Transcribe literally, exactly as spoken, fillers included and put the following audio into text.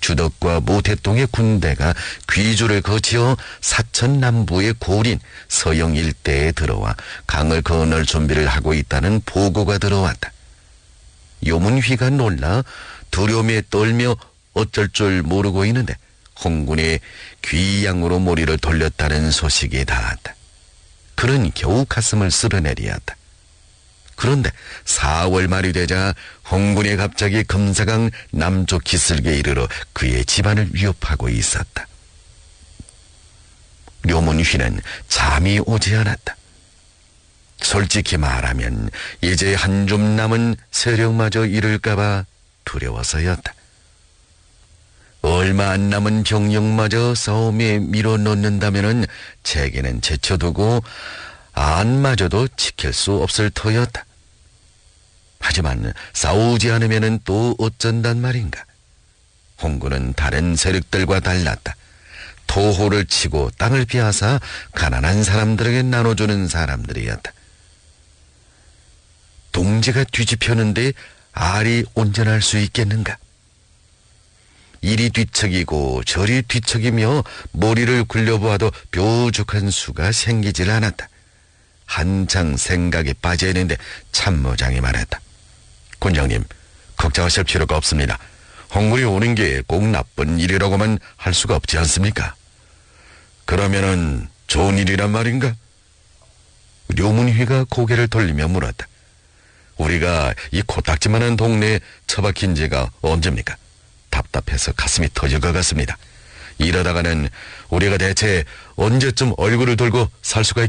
주덕과 모태동의 군대가 귀주를 거치어 사천 남부의 고린 서영 일대에 들어와 강을 건널 준비를 하고 있다는 보고가 들어왔다. 요문휘가 놀라 두려움에 떨며 어쩔 줄 모르고 있는데 홍군의 귀양으로 머리를 돌렸다는 소식이 닿았다. 그는 겨우 가슴을 쓸어내리었다. 그런데 사월 말이 되자 홍군이 갑자기 금사강 남쪽 기슭에 이르러 그의 집안을 위협하고 있었다. 료문휘는 잠이 오지 않았다. 솔직히 말하면 이제 한 줌 남은 세력마저 잃을까봐 두려워서였다. 얼마 안 남은 병력마저 싸움에 밀어넣는다면은 제게는 제쳐두고 안마저도 지킬 수 없을 터였다. 하지만 싸우지 않으면은 또 어쩐단 말인가. 홍군은 다른 세력들과 달랐다. 토호를 치고 땅을 비하사 가난한 사람들에게 나눠주는 사람들이었다. 동지가 뒤집혔는데 알이 온전할 수 있겠는가? 이리 뒤척이고 저리 뒤척이며 머리를 굴려보아도 뾰족한 수가 생기질 않았다. 한창 생각에 빠져 있는데 참모장이 말했다. 군장님, 걱정하실 필요가 없습니다. 홍군이 오는 게 꼭 나쁜 일이라고만 할 수가 없지 않습니까? 그러면은 좋은 일이란 말인가? 료문휘가 고개를 돌리며 물었다. 우리가 이 코딱지만한 동네에 처박힌 지가 언제입니까? 답답해서 가슴이 터질 것 같습니다. 이러다가는 우리가 대체 언제쯤 얼굴을 들고 살 수가